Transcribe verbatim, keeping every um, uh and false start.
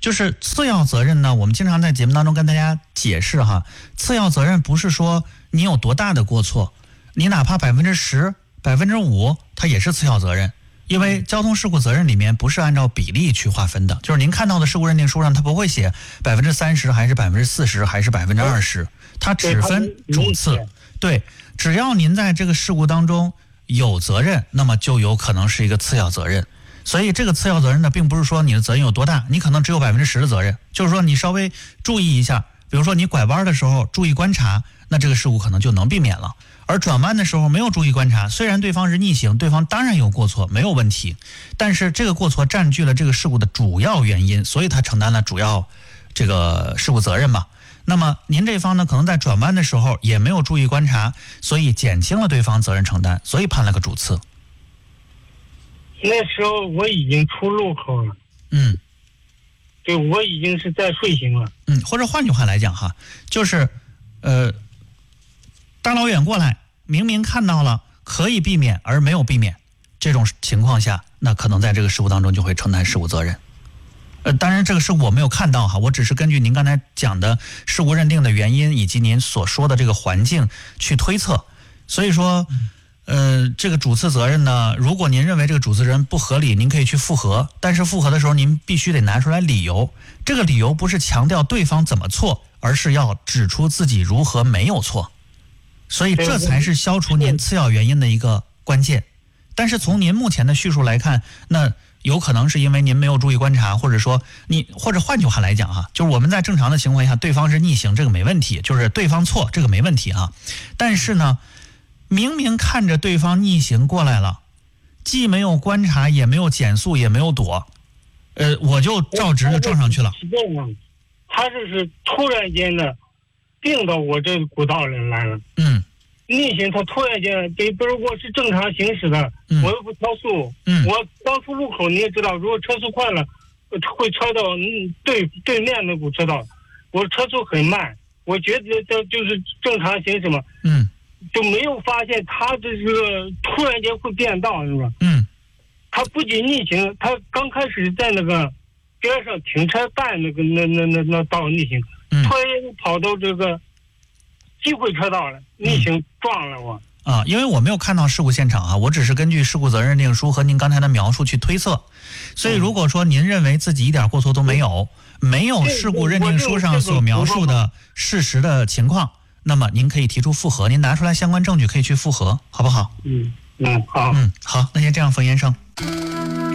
就是次要责任呢，我们经常在节目当中跟大家解释哈，次要责任不是说你有多大的过错，你哪怕百分之十、百分之五，它也是次要责任。因为交通事故责任里面不是按照比例去划分的，就是您看到的事故认定书上，它不会写百分之三十还是百分之四十还是百分之二十，它只分主次。对，只要您在这个事故当中有责任，那么就有可能是一个次要责任。所以这个次要责任呢，并不是说你的责任有多大，你可能只有百分之十的责任，就是说你稍微注意一下，比如说你拐弯的时候注意观察，那这个事故可能就能避免了。而转弯的时候没有注意观察，虽然对方是逆行，对方当然有过错，没有问题，但是这个过错占据了这个事故的主要原因，所以他承担了主要这个事故责任嘛。那么您这方呢，可能在转弯的时候也没有注意观察，所以减轻了对方责任承担，所以判了个主次。 那时候我已经出路口了， 嗯， 对，我已经是在顺行了。 嗯，或者换句话来讲哈，就是呃。大老远过来，明明看到了可以避免而没有避免，这种情况下，那可能在这个事故当中就会承担事故责任。呃，当然这个事故我没有看到哈，我只是根据您刚才讲的事故认定的原因以及您所说的这个环境去推测。所以说，呃，这个主次责任呢，如果您认为这个主次责任不合理，您可以去复核，但是复核的时候您必须得拿出来理由。这个理由不是强调对方怎么错，而是要指出自己如何没有错。所以这才是消除您次要原因的一个关键。但是从您目前的叙述来看，那有可能是因为您没有注意观察，或者说你，或者换句话来讲哈，就是我们在正常的情况下，对方是逆行，这个没问题，就是对方错，这个没问题啊。但是呢，明明看着对方逆行过来了，既没有观察，也没有减速，也没有躲，呃，我就照直的撞上去了。 他这是突然间的并到我这个古道里来了。 嗯， 逆行他突然间，比比如我是正常行驶的， 嗯、 我又不超速， 嗯， 我刚出路口你也知道，如果车速快了，会超到对对面那股车道，我车速很慢，我觉得这就是正常行驶嘛， 嗯， 就没有发现他这个突然间会变道，是吧？ 嗯， 他不仅逆行，他刚开始在那个边上停车带那个那那那那道逆行。突然跑到这个机会车道了，逆行撞了我。 啊，因为我没有看到事故现场啊，我只是根据事故责任认定书和您刚才的描述去推测。所以如果说您认为自己一点过错都没有，没有事故认定书上所描述的事实的情况，那么您可以提出复核，您拿出来相关证据可以去复核，好不好？ 嗯嗯，好。 嗯，好，那先这样，冯先生。